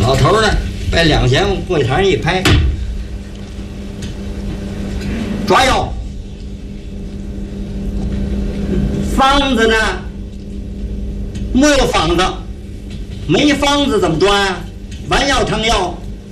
老头呢，把2钱往柜台上一拍，抓药。方子呢？没有方子，没方子怎么抓呀？丸药汤药